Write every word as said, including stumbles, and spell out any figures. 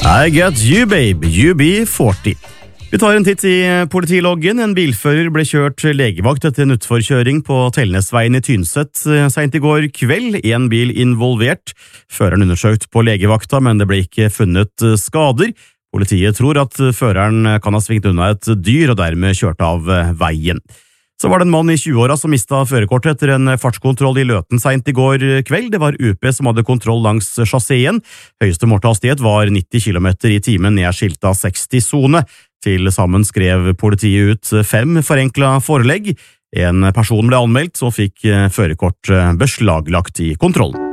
I got you, babe. You be forty. Vi tar en titt i politiloggen. En bilfører ble kjørt legevakt etter en utforkjøring på Telnesveien i Tynset sent i går kveld. En bil involvert. Føreren undersøkt på legevakta, men det ble ikke funnet skader. Politiet tror at føreren kan ha svingt unna et dyr og dermed kjørt av veien. Så var det en mann i tjueåra som mistet førerkortet etter en fartskontroll i Løten sent i går kveld. Det var U P som hadde kontroll langs chasseen. Høyeste målehastighet var nitti kilometer i timen ned skilta seksti-sone. Til sammen skrev politiet ut fem forenkla forelegg. En person ble anmeldt og fikk førerkort beslaglagt i kontrollen.